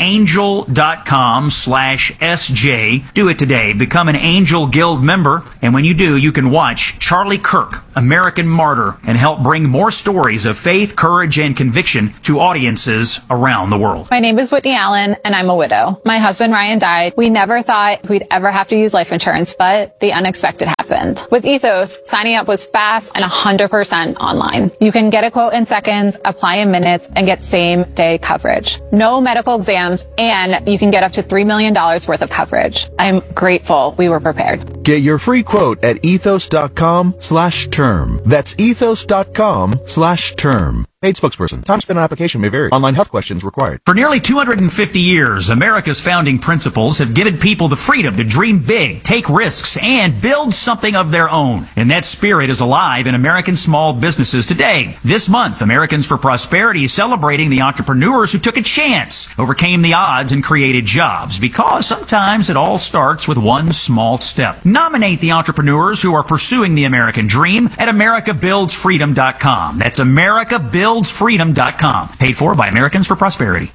Speaker 4: angel.com/SJ. Do it today. Become an Angel Guild member. And when you do, you can watch Charlie Kirk, American Martyr, and help bring more stories of faith, courage, and conviction to audiences around the world.
Speaker 7: My name is Whitney Allen, and I'm a widow. My husband, Ryan, died. We never thought we'd ever have to use life insurance, but the unexpected happened. With Ethos, signing up was fast and 100% online. You can get a quote in seconds, apply in minutes, and get same-day coverage. No medical exams, and you can get up to $3 million worth of coverage. I'm grateful we were prepared.
Speaker 8: Get your free quote at ethos.com/term. That's ethos.com/term. Paid spokesperson. Time spent on application may vary. Online health questions required.
Speaker 4: For nearly 250 years, America's founding principles have given people the freedom to dream big, take risks, and build something of their own. And that spirit is alive in American small businesses today. This month, Americans for Prosperity is celebrating the entrepreneurs who took a chance, overcame the odds, and created jobs. Because sometimes it all starts with one small step. Nominate the entrepreneurs who are pursuing the American dream at AmericaBuildsFreedom.com. That's AmericaBuildsFreedom.com. Paid for by Americans for Prosperity.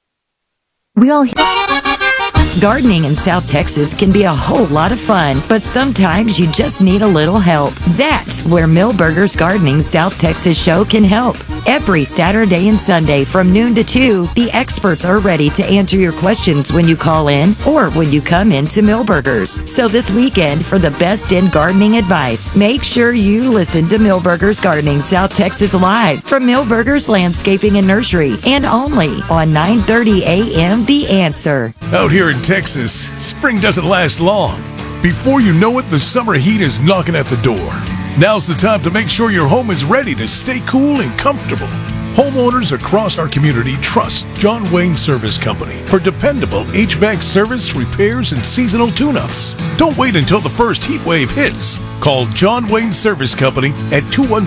Speaker 9: We all Gardening in South Texas can be a whole lot of fun, but sometimes you just need a little help. That's where Millburgers Gardening South Texas show can help. Every Saturday and Sunday from noon to 2, the experts are ready to answer your questions when you call in or when you come into Millburgers. So this weekend, for the best in gardening advice, make sure you listen to Millburgers Gardening South Texas live from Millburgers Landscaping and Nursery, and only on 9:30 a.m. The Answer.
Speaker 23: Out here in Texas, spring doesn't last long. Before you know it, the summer heat is knocking at the door. Now's the time to make sure your home is ready to stay cool and comfortable. Homeowners across our community trust John Wayne Service Company for dependable HVAC service, repairs, and seasonal tune-ups. Don't wait until the first heat wave hits. Call John Wayne Service Company at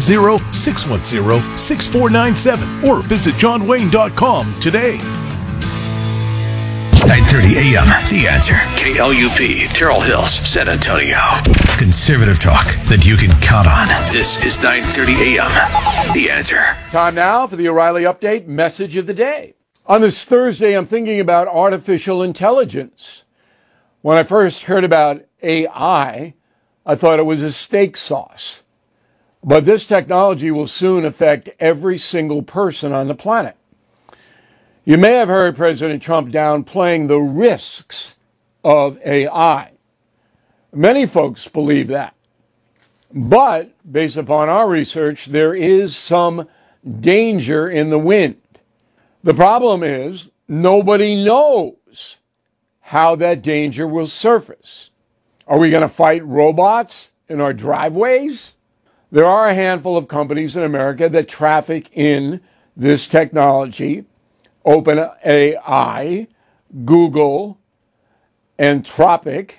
Speaker 23: 210-610-6497 or visit johnwayne.com today.
Speaker 5: 9:30 a.m. The Answer. KLUP, Terrell Hills, San Antonio. Conservative talk that you can count on. This is 9:30 a.m. The Answer.
Speaker 10: Time now for the O'Reilly Update message of the day. On this Thursday, I'm thinking about artificial intelligence. When I first heard about AI, I thought it was a steak sauce. But this technology will soon affect every single person on the planet. You may have heard President Trump downplaying the risks of AI. Many folks believe that. But, based upon our research, there is some danger in the wind. The problem is, nobody knows how that danger will surface. Are we going to fight robots in our driveways? There are a handful of companies in America that traffic in this technology. OpenAI, Google, Anthropic,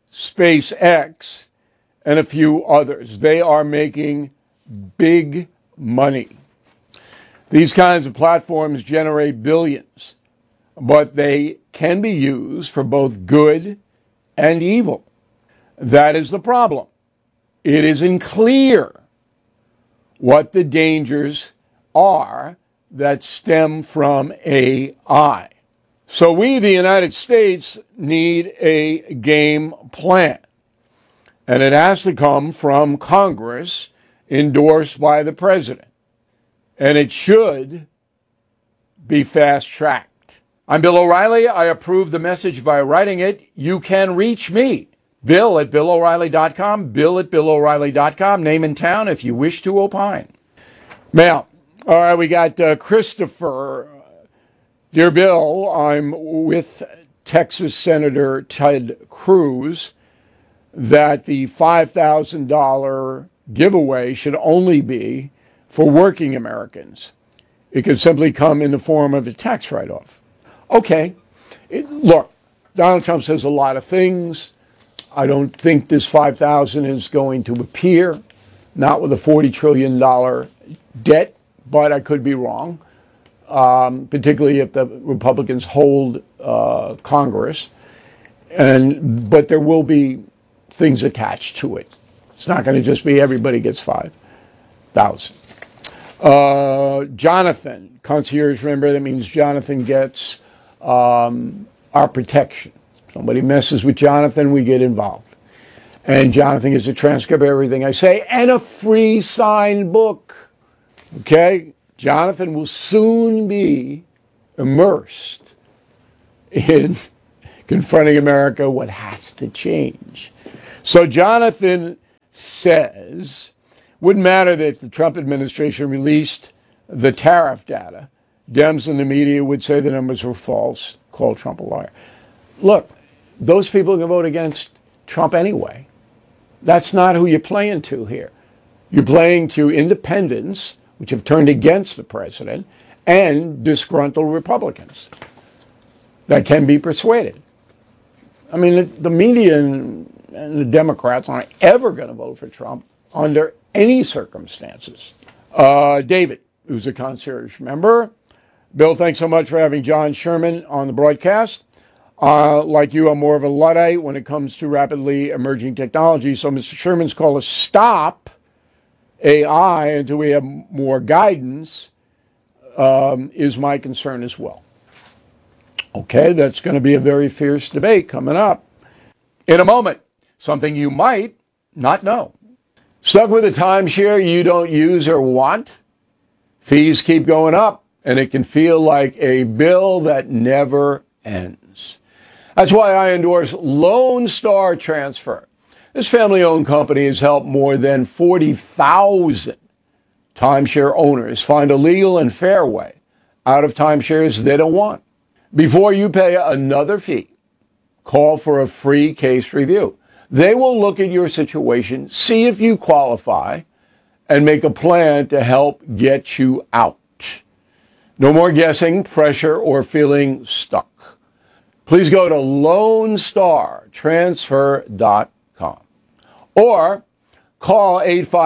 Speaker 10: SpaceX, and a few others. They are making big money. These kinds of platforms generate billions, but they can be used for both good and evil. That is the problem. It isn't clear what the dangers are that stem from AI. So we, the United States, need a game plan. And it has to come from Congress, endorsed by the president. And it should be fast-tracked. I'm Bill O'Reilly. I approve the message by writing it. You can reach me, Bill at BillO'Reilly.com, Bill at BillO'Reilly.com, name and town if you wish to opine. Now, all right, we got Christopher. Dear Bill, I'm with Texas Senator Ted Cruz that the $5,000 giveaway should only be for working Americans. It could simply come in the form of a tax write-off. Okay, look, Donald Trump says a lot of things. I don't think this $5,000 is going to appear, not with a $40 trillion debt, but I could be wrong, particularly if the Republicans hold Congress. But there will be things attached to it. It's not going to just be everybody gets $5,000. Jonathan, concierge, remember that means Jonathan gets our protection. Somebody messes with Jonathan, we get involved. And Jonathan gets a transcript of everything I say and a free signed book. Okay? Jonathan will soon be immersed in confronting America, what has to change. So Jonathan says, wouldn't matter that if the Trump administration released the tariff data, Dems and the media would say the numbers were false, call Trump a liar. Look, those people can vote against Trump anyway. That's not who you're playing to here. You're playing to independents, which have turned against the president, and disgruntled Republicans that can be persuaded. I mean, the media and the Democrats aren't ever going to vote for Trump under any circumstances. David, who's a concierge member. Bill, thanks so much for having John Sherman on the broadcast. Like you, I'm more of a Luddite when it comes to rapidly emerging technology. So Mr. Sherman's call is stop AI until we have more guidance is my concern as well. Okay, that's going to be a very fierce debate coming up. In a moment, something you might not know. Stuck with a timeshare you don't use or want? Fees keep going up, and it can feel like a bill that never ends. That's why I endorse Lone Star Transfer. This family-owned company has helped more than 40,000 timeshare owners find a legal and fair way out of timeshares they don't want. Before you pay another fee, call for a free case review. They will look at your situation, see if you qualify, and make a plan to help get you out. No more guessing, pressure, or feeling stuck. Please go to LoneStarTransfer.com or call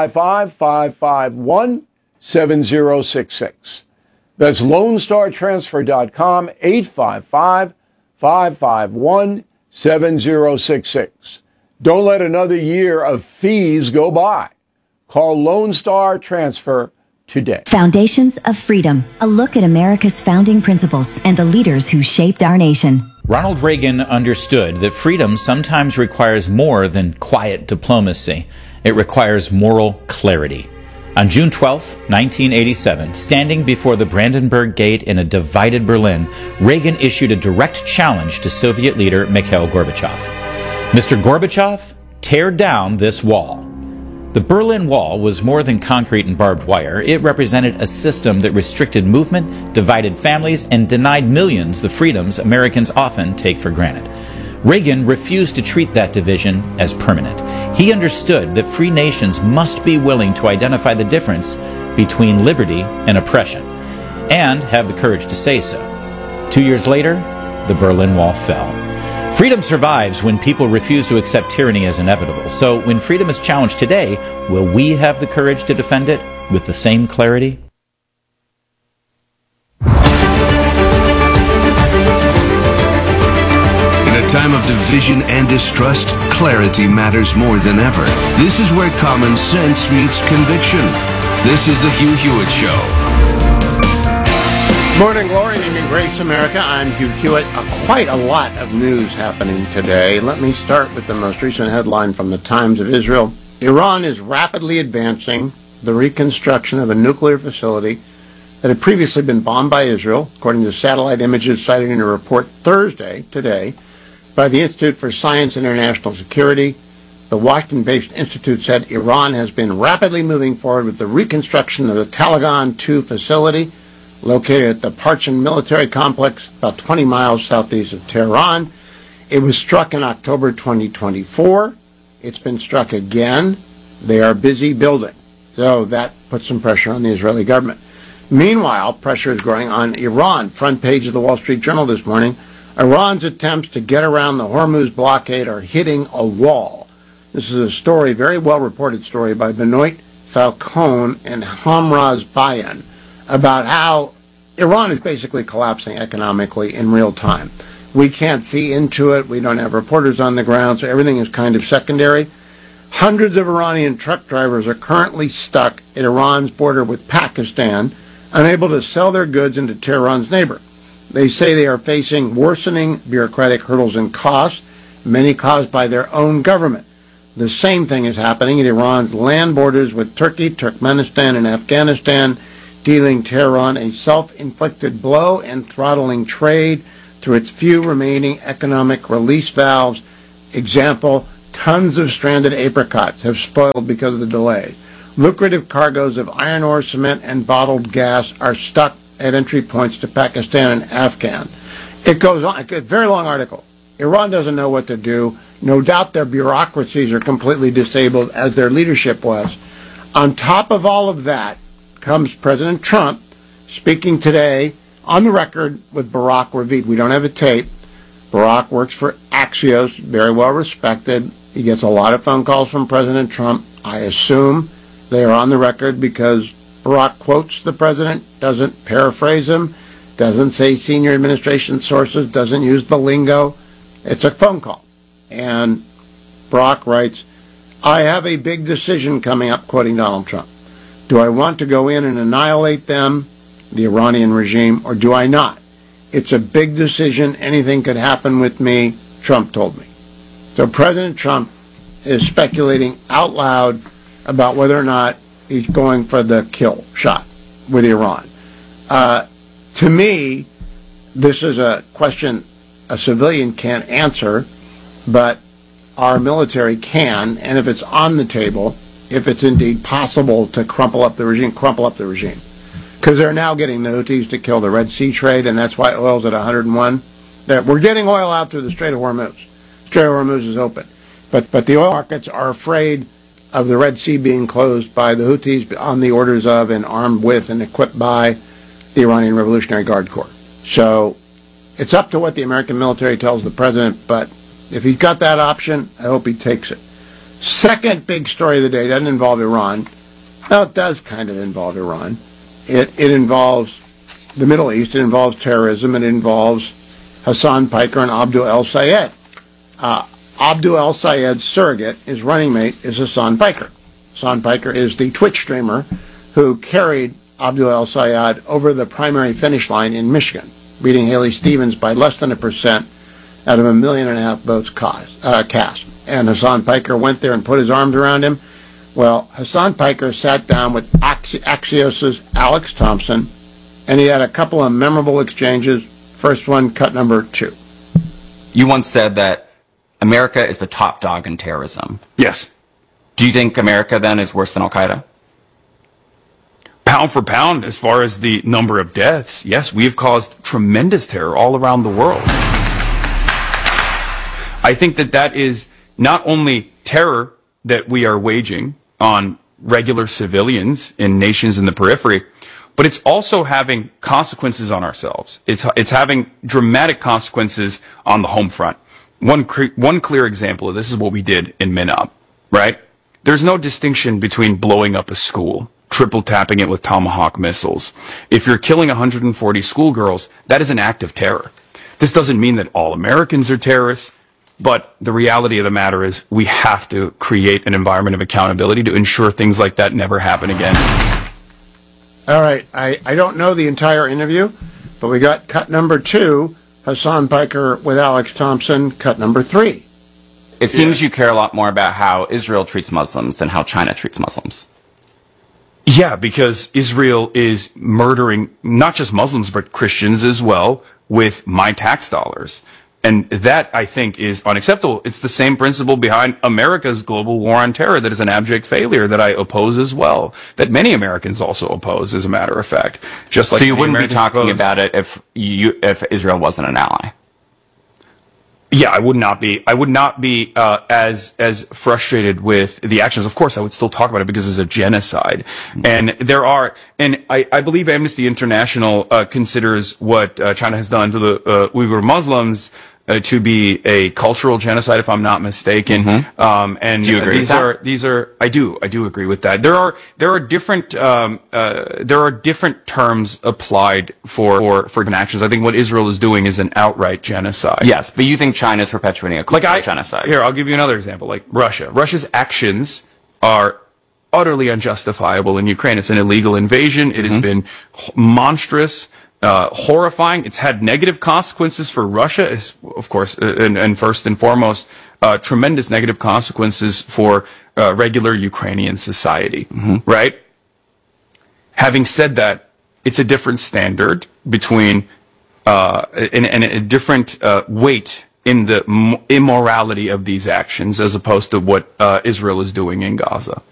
Speaker 10: 855-551-7066. That's LoneStarTransfer.com, 855-551-7066. Don't let another year of fees go by. Call Lone Star Transfer today.
Speaker 11: Foundations of Freedom, a look at America's founding principles and the leaders who shaped our nation.
Speaker 12: Ronald Reagan understood that freedom sometimes requires more than quiet diplomacy. It requires moral clarity. On June 12, 1987, standing before the Brandenburg Gate in a divided Berlin, Reagan issued a direct challenge to Soviet leader Mikhail Gorbachev. Mr. Gorbachev, tear down this wall. The Berlin Wall was more than concrete and barbed wire. It represented a system that restricted movement, divided families, and denied millions the freedoms Americans often take for granted. Reagan refused to treat that division as permanent. He understood that free nations must be willing to identify the difference between liberty and oppression, and have the courage to say so. 2 years later, the Berlin Wall fell. Freedom survives when people refuse to accept tyranny as inevitable. So when freedom is challenged today, will we have the courage to defend it with the same clarity?
Speaker 13: In a time of division and distrust, clarity matters more than ever. This is where common sense meets conviction. This is the Hugh Hewitt Show.
Speaker 14: Morning, glory, and evening, grace, America. I'm Hugh Hewitt. Quite a lot of news happening today. Let me start with the most recent headline from the Times of Israel. Iran is rapidly advancing the reconstruction of a nuclear facility that had previously been bombed by Israel, according to satellite images cited in a report today, by the Institute for Science and International Security. The Washington-based institute said Iran has been rapidly moving forward with the reconstruction of the Talagan 2 facility, located at the Parchin military complex about 20 miles southeast of Tehran. It was struck in October 2024. It's been struck again. They are busy building. So that put some pressure on the Israeli government. Meanwhile, pressure is growing on Iran. Front page of the Wall Street Journal this morning. Iran's attempts to get around the Hormuz blockade are hitting a wall. This is a story, very well-reported story by Benoit Falcone and Hamraz Bayan about how Iran is basically collapsing economically in real time. We can't see into it. We don't have reporters on the ground, so everything is kind of secondary. Hundreds of Iranian truck drivers are currently stuck at Iran's border with Pakistan, unable to sell their goods into Tehran's neighbor. They say they are facing worsening bureaucratic hurdles and costs, many caused by their own government. The same thing is happening at Iran's land borders with Turkey, Turkmenistan, and Afghanistan, dealing Tehran a self-inflicted blow and throttling trade through its few remaining economic release valves. Example, tons of stranded apricots have spoiled because of the delay. Lucrative cargoes of iron ore, cement, and bottled gas are stuck at entry points to Pakistan and Afghan. It goes on, a very long article. Iran doesn't know what to do. No doubt their bureaucracies are completely disabled, as their leadership was. On top of all of that comes President Trump speaking today on the record with Barack Ravid. We don't have a tape. Barack works for Axios, very well respected. He gets a lot of phone calls from President Trump. I assume they are on the record because Barack quotes the president, doesn't paraphrase him, doesn't say senior administration sources, doesn't use the lingo. It's a phone call. And Barack writes, I have a big decision coming up, quoting Donald Trump. Do I want to go in and annihilate them, the Iranian regime, or do I not? It's a big decision. Anything could happen with me, Trump told me. So President Trump is speculating out loud about whether or not he's going for the kill shot with Iran. To me, this is a question a civilian can't answer, but our military can, and if it's on the table, if it's indeed possible to crumple up the regime. Because they're now getting the Houthis to kill the Red Sea trade, and that's why oil's at 101. We're getting oil out through the Strait of Hormuz. Strait of Hormuz is open. But the oil markets are afraid of the Red Sea being closed by the Houthis on the orders of and armed with and equipped by the Iranian Revolutionary Guard Corps. So it's up to what the American military tells the president, but if he's got that option, I hope he takes it. Second big story of the day doesn't involve Iran. Well, it does kind of involve Iran. It involves the Middle East. It involves terrorism. It involves Hassan Piker and Abdul El-Sayed. Abdul El-Sayed's surrogate, his running mate, is Hassan Piker. Hassan Piker is the Twitch streamer who carried Abdul El-Sayed over the primary finish line in Michigan, beating Haley Stevens by less than 1% out of 1.5 million votes cast. And Hassan Piker went there and put his arms around him. Well, Hassan Piker sat down with Axios' Alex Thompson, and he had a couple of memorable exchanges. First one, cut number 2.
Speaker 15: You once said that America is the top dog in terrorism.
Speaker 16: Yes.
Speaker 15: Do you think America then is worse than Al-Qaeda?
Speaker 16: Pound for pound, as far as the number of deaths, yes, we have caused tremendous terror all around the world. I think that is not only terror that we are waging on regular civilians in nations in the periphery, but it's also having consequences on ourselves. It's having dramatic consequences on the home front. One clear example of this is what we did in Minab, right? There's no distinction between blowing up a school, triple tapping it with Tomahawk missiles. If you're killing 140 schoolgirls, that is an act of terror. This doesn't mean that all Americans are terrorists, but the reality of the matter is we have to create an environment of accountability to ensure things like that never happen again.
Speaker 14: All right. I don't know the entire interview, but we got cut number 2, Hassan Piker with Alex Thompson, cut number 3.
Speaker 15: It seems you care a lot more about how Israel treats Muslims than how China treats Muslims.
Speaker 16: Yeah, because Israel is murdering not just Muslims, but Christians as well with my tax dollars. And that, I think, is unacceptable. It's the same principle behind America's global war on terror that is an abject failure that I oppose as well, that many Americans also oppose, as a matter of fact. Just like
Speaker 15: so you wouldn't be talking about it if Israel wasn't an ally?
Speaker 16: Yeah, I would not be. I would not be as frustrated with the actions. Of course, I would still talk about it because it's a genocide, and I believe Amnesty International considers what China has done to the Uyghur Muslims to be a cultural genocide, if I'm not mistaken. And
Speaker 15: do you agree with that?
Speaker 16: I do agree with that. There are different terms applied for different actions. I think what Israel is doing is an outright genocide.
Speaker 15: Yes, but you think China is perpetuating a cultural genocide?
Speaker 16: Here, I'll give you another example. Like Russia. Russia's actions are utterly unjustifiable in Ukraine. It's an illegal invasion. It has been monstrous. Horrifying. It's had negative consequences for Russia, of course, and first and foremost, tremendous negative consequences for regular Ukrainian society, right? Having said that, it's a different standard between and a different weight in the immorality of these actions as opposed to what Israel is doing in Gaza.